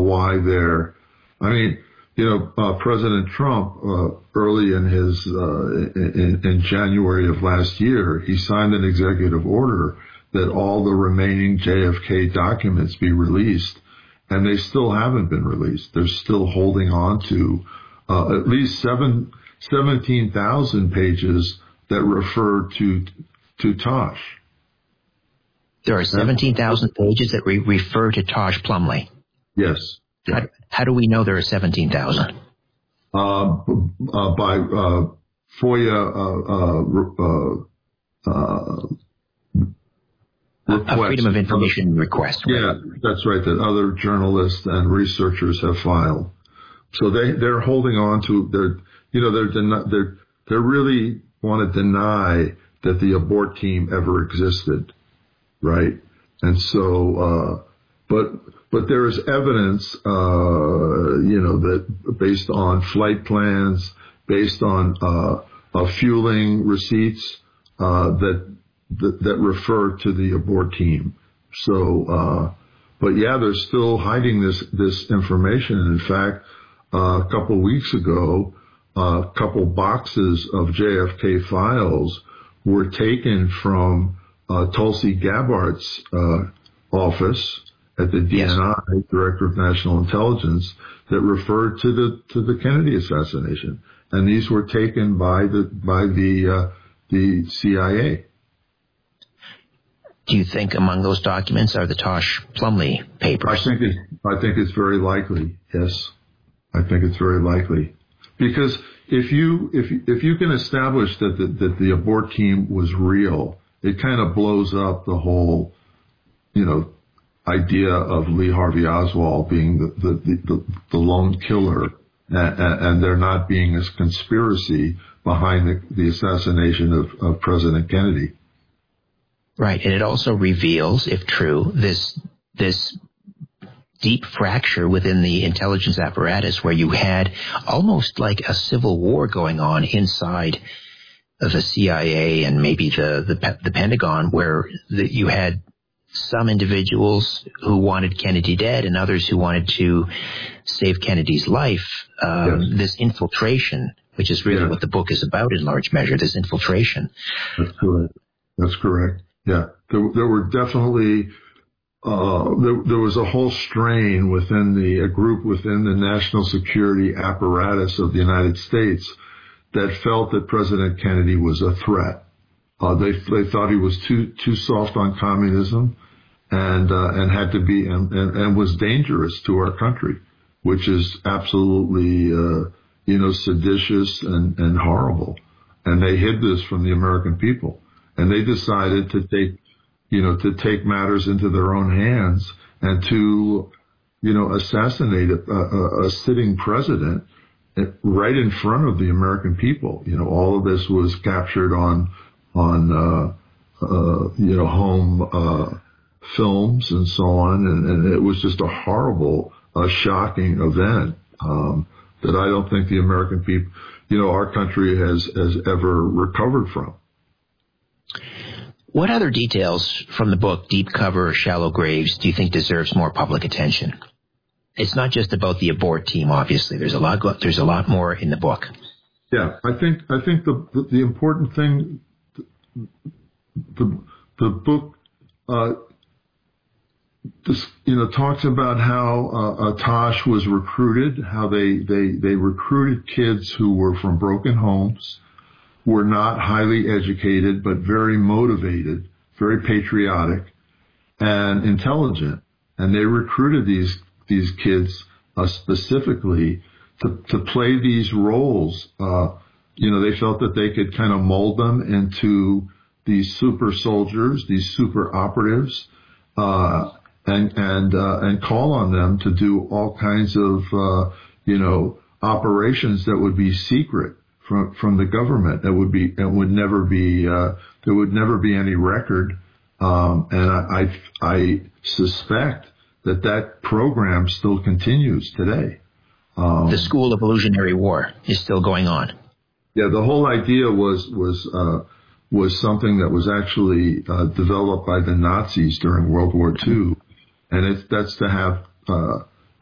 why they're. I mean, President Trump early in his in January of last year, he signed an executive order that all the remaining JFK documents be released, and they still haven't been released. They're still holding on to at least 17,000 pages that refer to Tosh. There are 17,000 pages that refer to Tosh Plumlee. Yes. How do we know there are 17,000? By FOIA a Freedom of Information request. Right? Yeah, that's right. That other journalists and researchers have filed. So they're holding on to they really want to deny that the abort team ever existed, right? And so, but there is evidence, that based on flight plans, based on fueling receipts, that refer to the abort team. So, but yeah, they're still hiding this information. And in fact, a couple of weeks ago, a couple boxes of JFK files were taken from Tulsi Gabbard's office at the DNI, Director of National Intelligence, that referred to the Kennedy assassination, and these were taken by the CIA. Do you think among those documents are the Tosh Plumlee papers? I think it's very likely. Yes, I think it's very likely, because if you can establish that the abort team was real, it kind of blows up the whole, idea of Lee Harvey Oswald being the lone killer, and there not being a conspiracy behind the assassination of President Kennedy. Right, and it also reveals, if true, this deep fracture within the intelligence apparatus, where you had almost like a civil war going on inside of the CIA and maybe the Pentagon, where you had some individuals who wanted Kennedy dead and others who wanted to save Kennedy's life. Yes. This infiltration, which is really what the book is about in large measure, this infiltration. That's correct. Yeah, there were definitely there was a whole strain within a group within the national security apparatus of the United States that felt that President Kennedy was a threat. They thought he was too soft on communism, and had to be and was dangerous to our country, which is absolutely seditious and horrible. And they hid this from the American people, and they decided to take matters into their own hands and to assassinate a sitting president right in front of the American people. All of this was captured on home films and so on, and it was just a horrible, shocking event that I don't think the American people, our country has ever recovered from. What other details from the book, Deep Cover or Shallow Graves, do you think deserves more public attention? It's not just about the abort team, obviously. There's a lot more in the book. Yeah, I think the important thing, the book talks about how Tosh was recruited, how they recruited kids who were from broken homes, were not highly educated, but very motivated, very patriotic, and intelligent. And they recruited these kids specifically to play these roles. They felt that they could kind of mold them into these super soldiers, these super operatives, and call on them to do all kinds of operations that would be secret from the government. There would never be any record, and I suspect that program still continues today. The School of Illusionary War is still going on. Yeah, the whole idea was something that was actually developed by the Nazis during World War II, and that's to have